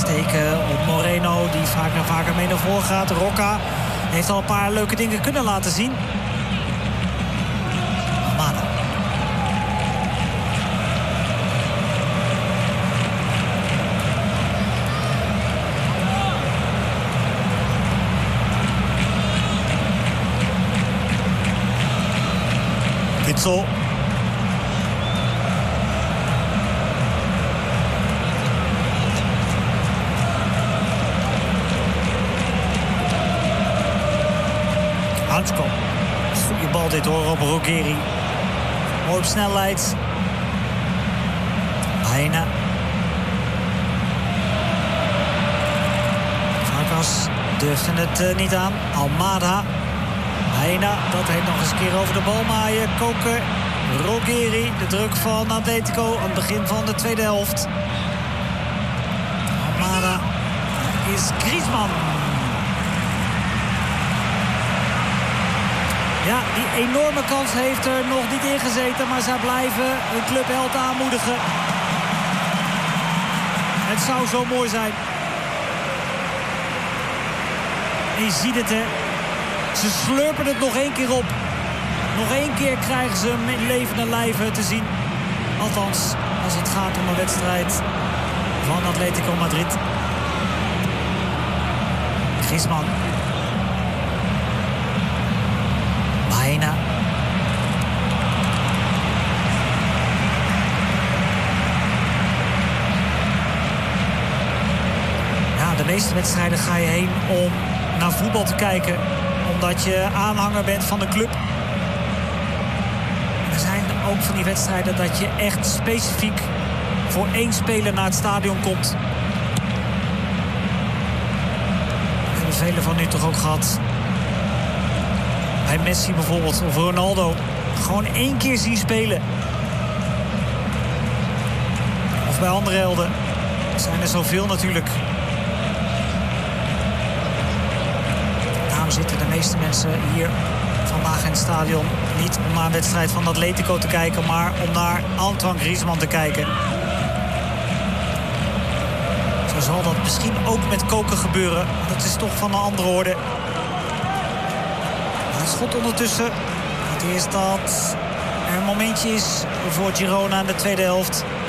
Steken op Moreno, die vaker en vaker mee naar voren gaat. Rocca heeft al een paar leuke dingen kunnen laten zien. Almada. Witsel. Hansko. Goeie bal dit hoor op Ruggeri. Mooi op snelheid. Baena. Farkas durfde het niet aan. Almada. Baena, dat heeft nog eens een keer over de bal maaien. Koken. Ruggeri, de druk van Atletico aan het begin van de tweede helft. Almada is Griezmann. Ja, die enorme kans heeft er nog niet in gezeten, maar zij blijven hun clubheld aanmoedigen. Het zou zo mooi zijn. En je ziet het, hè. Ze slurpen het nog één keer op. Nog één keer krijgen ze hem in levende lijven te zien. Althans, als het gaat om een wedstrijd van Atletico Madrid. Griezmann. Baena. Ja, de meeste wedstrijden ga je heen om naar voetbal te kijken. Omdat je aanhanger bent van de club. Er zijn ook van die wedstrijden dat je echt specifiek voor één speler naar het stadion komt. We hebben velen van u toch ook gehad. Bij Messi bijvoorbeeld, of Ronaldo. Gewoon één keer zien spelen. Of bij andere helden. Er zijn er zoveel natuurlijk. Daarom zitten de meeste mensen hier vandaag in het stadion niet om naar een wedstrijd van Atletico te kijken, maar om naar Antoine Griezmann te kijken. Zo zal dat misschien ook met Koken gebeuren. Dat is toch van een andere orde. Het schot ondertussen. Het is dat er een momentje is voor Girona in de tweede helft.